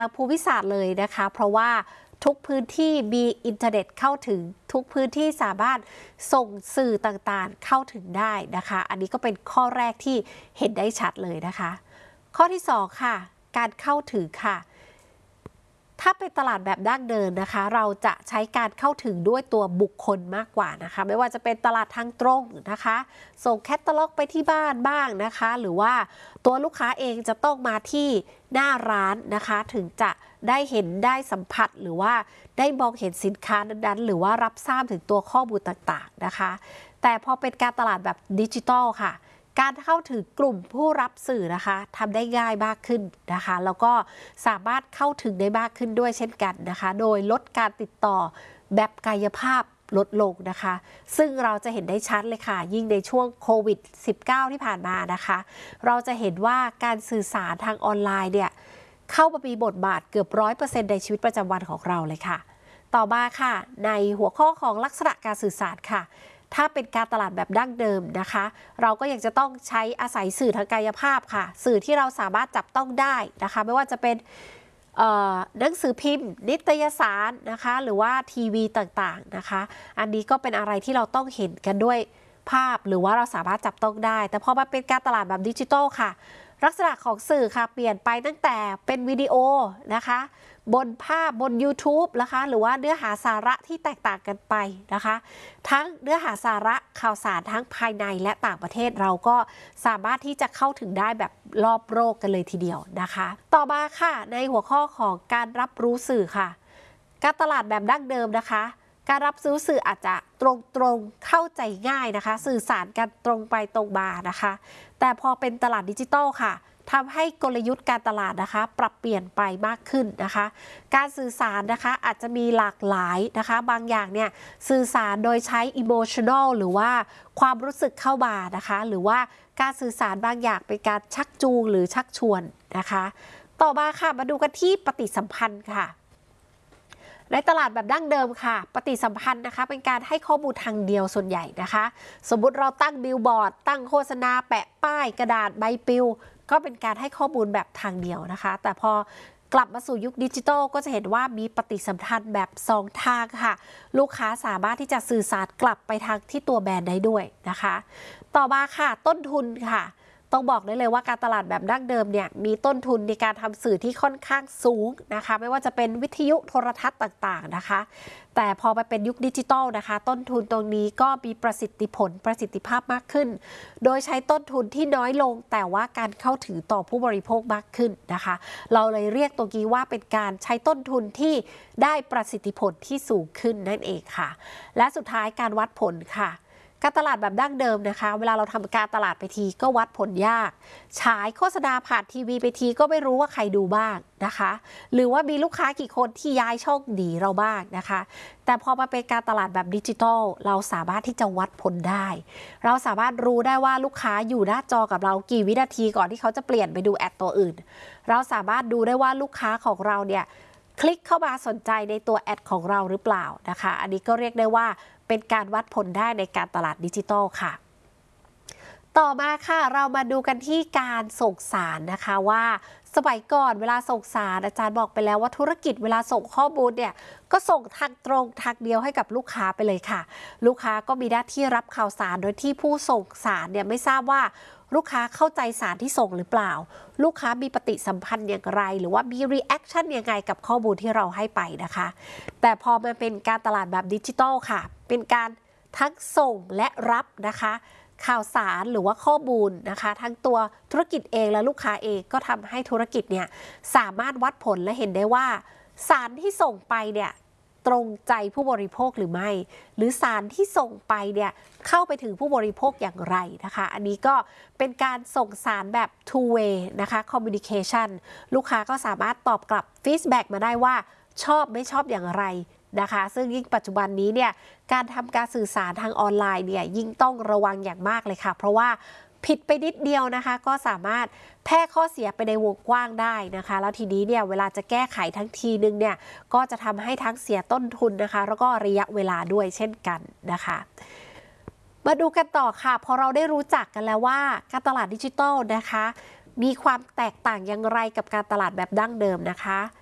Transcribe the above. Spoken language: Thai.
ภูมิศาสตร์เลยนะคะเพราะว่าทุกพื้นที่มีอินเทอร์เน็ตเข้าถึงทุกพื้นที่สามารถส่งสื่อต่างๆเข้าถึงได้นะคะอันนี้ก็เป็นข้อแรกที่เห็นได้ชัดเลยนะคะข้อที่2ค่ะการเข้าถึงค่ะถ้าเป็นตลาดแบบดั้งเดิมนะคะเราจะใช้การเข้าถึงด้วยตัวบุคคลมากกว่านะคะไม่ว่าจะเป็นตลาดทางตรงนะคะส่งแคตตาล็อกไปที่บ้านบ้างนะคะหรือว่าตัวลูกค้าเองจะต้องมาที่หน้าร้านนะคะถึงจะได้เห็นได้สัมผัสหรือว่าได้มองเห็นสินค้านั้นๆหรือว่ารับทราบถึงตัวข้อมูลต่างๆนะคะแต่พอเป็นการตลาดแบบดิจิทัลค่ะการเข้าถึงกลุ่มผู้รับสื่อนะคะทำได้ง่ายมากขึ้นนะคะแล้วก็สามารถเข้าถึงได้มากขึ้นด้วยเช่นกันนะคะโดยลดการติดต่อแบบกายภาพลดลงนะคะซึ่งเราจะเห็นได้ชัดเลยค่ะยิ่งในช่วงโควิด -19 ที่ผ่านมานะคะเราจะเห็นว่าการสื่อสารทางออนไลน์เนี่ยเข้ามามีบทบาทเกือบ 100% ในชีวิตประจำวันของเราเลยค่ะต่อมาค่ะในหัวข้อของลักษณะการสื่อสารค่ะถ้าเป็นการตลาดแบบดั้งเดิมนะคะเราก็ยังจะต้องใช้อาศัยสื่อทางกายภาพค่ะสื่อที่เราสามารถจับต้องได้นะคะไม่ว่าจะเป็นหนังสือพิมพ์นิตยสารนะคะหรือว่าทีวีต่างๆนะคะอันนี้ก็เป็นอะไรที่เราต้องเห็นกันด้วยภาพหรือว่าเราสามารถจับต้องได้แต่พอมาเป็นการตลาดแบบดิจิทัลค่ะลักษณะของสื่อค่ะเปลี่ยนไปตั้งแต่เป็นวิดีโอนะคะบนภาพบน YouTube นะคะหรือว่าเนื้อหาสาระที่แตกต่างกันไปนะคะทั้งเนื้อหาสาระข่าวสารทั้งภายในและต่างประเทศเราก็สามารถที่จะเข้าถึงได้แบบรอบโลกกันเลยทีเดียวนะคะต่อมาค่ะในหัวข้อของการรับรู้สื่อค่ะการตลาดแบบดั้งเดิมนะคะการรับรู้สื่ออาจจะตรงเข้าใจง่ายนะคะสื่อสารกันตรงไปตรงมานะคะแต่พอเป็นตลาดดิจิทัลค่ะทำให้กลยุทธ์การตลาดนะคะปรับเปลี่ยนไปมากขึ้นนะคะการสื่อสารนะคะอาจจะมีหลากหลายนะคะบางอย่างเนี่ยสื่อสารโดยใช้ emotional หรือว่าความรู้สึกเข้ามานะคะหรือว่าการสื่อสารบางอย่างเป็นการชักจูงหรือชักชวนนะคะต่อมาค่ะมาดูกันที่ปฏิสัมพันธ์ค่ะในตลาดแบบดั้งเดิมค่ะปฏิสัมพันธ์นะคะเป็นการให้ข้อมูลทางเดียวส่วนใหญ่นะคะสมมุติเราตั้งบิลบอร์ดตั้งโฆษณาแปะป้ายกระดาษใบปลิวก็เป็นการให้ข้อมูลแบบทางเดียวนะคะแต่พอกลับมาสู่ยุคดิจิทัลก็จะเห็นว่ามีปฏิสัมพันธ์แบบ2 ทางค่ะลูกค้าสามารถที่จะสื่อสารกลับไปทางที่ตัวแบรนด์ได้ด้วยนะคะต่อมาค่ะต้นทุนค่ะต้องบอกได้เลยว่าการตลาดแบบดั้งเดิมเนี่ยมีต้นทุนในการทำสื่อที่ค่อนข้างสูงนะคะไม่ว่าจะเป็นวิทยุโทรทัศน์ต่างๆนะคะแต่พอมาเป็นยุคดิจิทัลนะคะต้นทุนตรงนี้ก็มีประสิทธิภาพมากขึ้นโดยใช้ต้นทุนที่น้อยลงแต่ว่าการเข้าถึงต่อผู้บริโภคมากขึ้นนะคะเราเลยเรียกตรงนี้ว่าเป็นการใช้ต้นทุนที่ได้ประสิทธิผลที่สูงขึ้นนั่นเองค่ะและสุดท้ายการวัดผลค่ะการตลาดแบบดั้งเดิมนะคะเวลาเราทำการตลาดไปทีก็วัดผลยากฉายโฆษณาผ่านทีวีไปทีก็ไม่รู้ว่าใครดูบ้างนะคะหรือว่ามีลูกค้ากี่คนที่ย้ายช่องหนีเราบ้างนะคะแต่พอมาเป็นการตลาดแบบดิจิทัลเราสามารถที่จะวัดผลได้เราสามารถรู้ได้ว่าลูกค้าอยู่หน้าจอกับเรากี่วินาทีก่อนที่เขาจะเปลี่ยนไปดูแอดตัวอื่นเราสามารถดูได้ว่าลูกค้าของเราเนี่ยคลิกเข้ามาสนใจในตัวแอดของเราหรือเปล่านะคะอันนี้ก็เรียกได้ว่าเป็นการวัดผลได้ในการตลาดดิจิทัลค่ะต่อมาค่ะเรามาดูกันที่การส่งสารนะคะว่าสมัยก่อนเวลาส่งสารอาจารย์บอกไปแล้วว่าธุรกิจเวลาส่งข้อมูลเนี่ยก็ส่งทางตรงทางเดียวให้กับลูกค้าไปเลยค่ะลูกค้าก็มีหน้าที่รับข่าวสารโดยที่ผู้ส่งสารเนี่ยไม่ทราบว่าลูกค้าเข้าใจสารที่ส่งหรือเปล่าลูกค้ามีปฏิสัมพันธ์อย่างไรหรือว่ามีรีแอคชั่นยังไงกับข้อมูลที่เราให้ไปนะคะแต่พอมาเป็นการตลาดแบบดิจิทัลค่ะเป็นการทั้งส่งและรับนะคะข่าวสารหรือว่าข้อมูลนะคะทั้งตัวธุรกิจเองและลูกค้าเองก็ทำให้ธุรกิจเนี่ยสามารถวัดผลและเห็นได้ว่าสารที่ส่งไปเนี่ยตรงใจผู้บริโภคหรือไม่หรือสารที่ส่งไปเนี่ยเข้าไปถึงผู้บริโภคอย่างไรนะคะอันนี้ก็เป็นการส่งสารแบบ two way นะคะ communication ลูกค้าก็สามารถตอบกลับ feedback มาได้ว่าชอบไม่ชอบอย่างไรนะคะซึ่งยิ่งปัจจุบันนี้เนี่ยการทำการสื่อสารทางออนไลน์เนี่ยยิ่งต้องระวังอย่างมากเลยค่ะเพราะว่าผิดไปนิดเดียวนะคะก็สามารถแพร่ข้อเสียไปในวงกว้างได้นะคะแล้วทีนี้เนี่ยเวลาจะแก้ไขทั้งทีนึงเนี่ยก็จะทำให้ทั้งเสียต้นทุนนะคะแล้วก็ระยะเวลาด้วยเช่นกันนะคะมาดูกันต่อค่ะพอเราได้รู้จักกันแล้วว่าการตลาดดิจิทัลนะคะมีความแตกต่างอย่างไรกับการตลาดแบบดั้งเดิมนะคะ